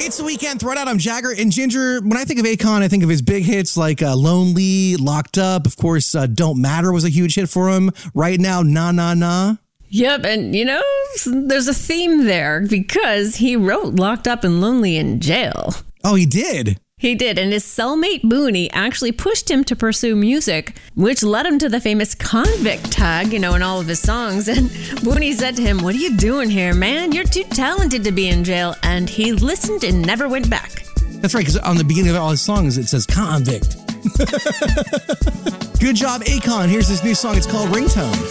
It's the weekend. Throw it out. I'm Jagger and Ginger. When I think of Akon, I think of his big hits like Lonely, Locked Up. Of course, Don't Matter was a huge hit for him. Right Now, Nah Nah Nah. Yep, and there's a theme there because he wrote Locked Up and Lonely in jail. Oh, he did? He did, and his cellmate Booney actually pushed him to pursue music, which led him to the famous convict tag, in all of his songs. And Booney said to him, "What are you doing here, man? You're too talented to be in jail." And he listened and never went back. That's right, because on the beginning of all his songs, it says convict. Good job, Akon. Here's his new song. It's called Ringtone.